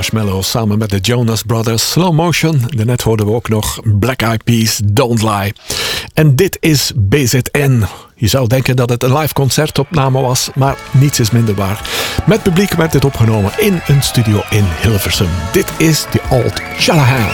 Marshmallow samen met de Jonas Brothers, Slow Motion. Daarnet hoorden we ook nog Black Eyed Peas, Don't Lie. En dit is BZN. Je zou denken dat het een live concertopname was, maar niets is minder waar. Met publiek werd dit opgenomen in een studio in Hilversum. Dit is The Old Shalahan.